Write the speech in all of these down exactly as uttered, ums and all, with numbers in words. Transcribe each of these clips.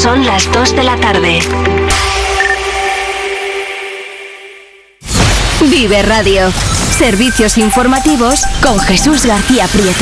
Son las dos de la tarde. Vive Radio. Servicios informativos con Jesús García Prieto.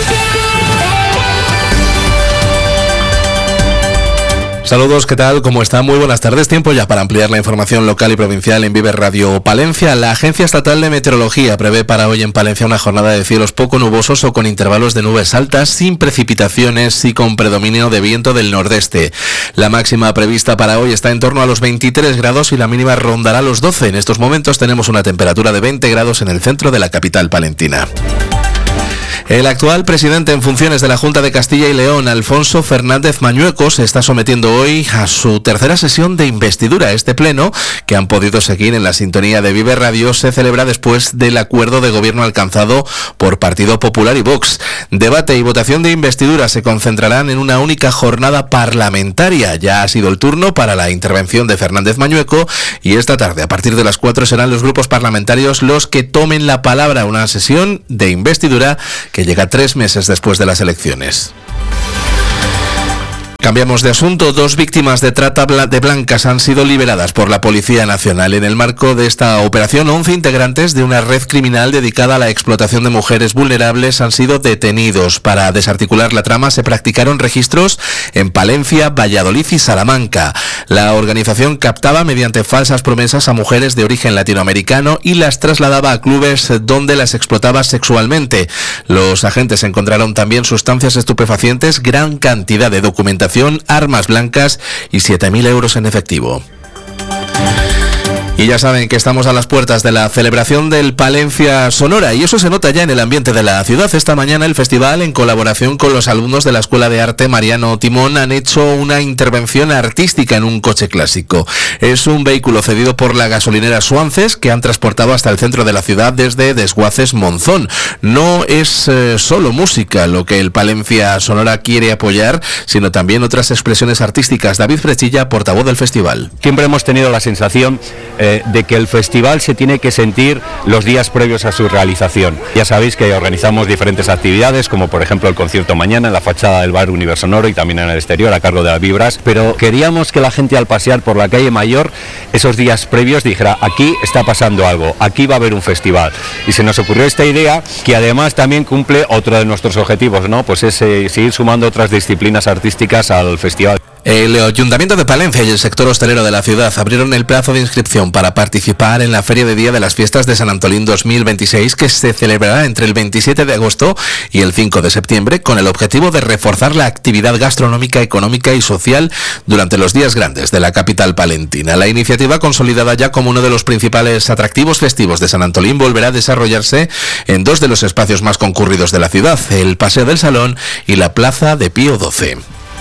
Saludos, ¿qué tal? ¿Cómo está? Muy buenas tardes. Tiempo ya para ampliar la información local y provincial en Vive Radio Palencia. La Agencia Estatal de Meteorología prevé para hoy en Palencia una jornada de cielos poco nubosos o con intervalos de nubes altas, sin precipitaciones y con predominio de viento del nordeste. La máxima prevista para hoy está en torno a los veintitrés grados y la mínima rondará los doce. En estos momentos tenemos una temperatura de veinte grados en el centro de la capital palentina. El actual presidente en funciones de la Junta de Castilla y León, Alfonso Fernández Mañueco, se está sometiendo hoy a su tercera sesión de investidura. Este pleno, que han podido seguir en la sintonía de Vive Radio, se celebra después del acuerdo de gobierno alcanzado por Partido Popular y Vox. Debate y votación de investidura se concentrarán en una única jornada parlamentaria. Ya ha sido el turno para la intervención de Fernández Mañueco y esta tarde, a partir de las cuatro, serán los grupos parlamentarios los que tomen la palabra. Una sesión de investidura que llega tres meses después de las elecciones. Cambiamos de asunto. Dos víctimas de trata de blancas han sido liberadas por la Policía Nacional. En el marco de esta operación, once integrantes de una red criminal dedicada a la explotación de mujeres vulnerables han sido detenidos. Para desarticular la trama se practicaron registros en Palencia, Valladolid y Salamanca. La organización captaba mediante falsas promesas a mujeres de origen latinoamericano y las trasladaba a clubes donde las explotaba sexualmente. Los agentes encontraron también sustancias estupefacientes, gran cantidad de documentación, armas blancas y siete mil euros en efectivo. Y ya saben que estamos a las puertas de la celebración del Palencia Sonora y eso se nota ya en el ambiente de la ciudad. Esta mañana el festival, en colaboración con los alumnos de la Escuela de Arte Mariano Timón, han hecho una intervención artística en un coche clásico. Es un vehículo cedido por la gasolinera Suances que han transportado hasta el centro de la ciudad desde Desguaces Monzón. No es eh, solo música lo que el Palencia Sonora quiere apoyar, sino también otras expresiones artísticas. David Frechilla, portavoz del festival. Siempre hemos tenido la sensación eh, de que el festival se tiene que sentir los días previos a su realización. Ya sabéis que organizamos diferentes actividades, como por ejemplo el concierto mañana en la fachada del bar Universo Sonoro y también en el exterior a cargo de las Vibras, pero queríamos que la gente al pasear por la calle Mayor esos días previos dijera: aquí está pasando algo, aquí va a haber un festival. Y se nos ocurrió esta idea, que además también cumple otro de nuestros objetivos, ¿no? Pues es eh, seguir sumando otras disciplinas artísticas al festival. El Ayuntamiento de Palencia y el sector hostelero de la ciudad abrieron el plazo de inscripción para participar en la Feria de Día de las Fiestas de San Antolín dos mil veintiséis, que se celebrará entre el veintisiete de agosto y el cinco de septiembre, con el objetivo de reforzar la actividad gastronómica, económica y social durante los días grandes de la capital palentina. La iniciativa, consolidada ya como uno de los principales atractivos festivos de San Antolín, volverá a desarrollarse en dos de los espacios más concurridos de la ciudad, el Paseo del Salón y la Plaza de Pío doce.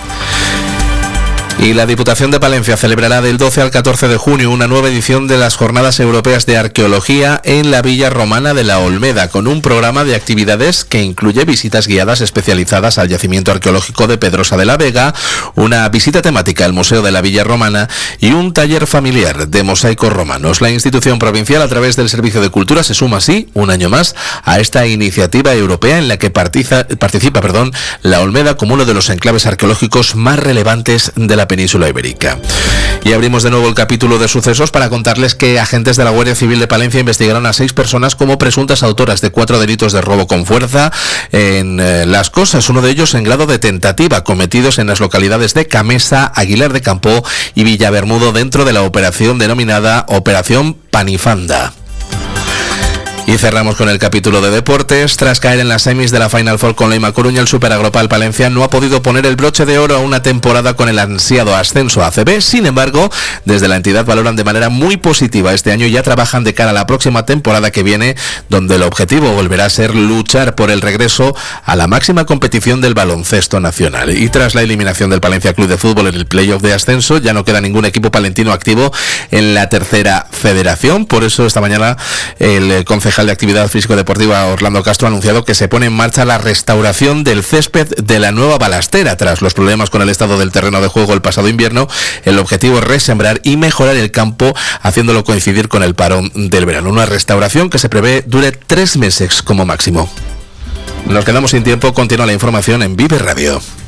Y la Diputación de Palencia celebrará del doce al catorce de junio una nueva edición de las Jornadas Europeas de Arqueología en la Villa Romana de la Olmeda, con un programa de actividades que incluye visitas guiadas especializadas al yacimiento arqueológico de Pedrosa de la Vega, una visita temática al Museo de la Villa Romana y un taller familiar de mosaicos romanos. La institución provincial, a través del Servicio de Cultura, se suma así un año más a esta iniciativa europea en la que participa, participa perdón, la Olmeda como uno de los enclaves arqueológicos más relevantes de la península ibérica. Y abrimos de nuevo el capítulo de sucesos para contarles que agentes de la Guardia Civil de Palencia investigaron a seis personas como presuntas autoras de cuatro delitos de robo con fuerza en eh, Las Cosas, uno de ellos en grado de tentativa, cometidos en las localidades de Camesa, Aguilar de Campo y Villabermudo, dentro de la operación denominada Operación Panifanda. Y cerramos con el capítulo de deportes. Tras caer en las semis de la Final Four con Leima Coruña, el Superagropal Palencia no ha podido poner el broche de oro a una temporada con el ansiado ascenso a A C B. Sin embargo, desde la entidad valoran de manera muy positiva este año y ya trabajan de cara a la próxima temporada que viene, donde el objetivo volverá a ser luchar por el regreso a la máxima competición del baloncesto nacional. Y tras la eliminación del Palencia Club de Fútbol en el playoff de ascenso, ya no queda ningún equipo palentino activo en la tercera federación. Por eso esta mañana el concejal de Actividad Físico-Deportiva Orlando Castro ha anunciado que se pone en marcha la restauración del césped de la nueva balastera. Tras los problemas con el estado del terreno de juego el pasado invierno, el objetivo es resembrar y mejorar el campo, haciéndolo coincidir con el parón del verano. Una restauración que se prevé dure tres meses como máximo. Nos quedamos sin tiempo. Continúa la información en Vive Radio.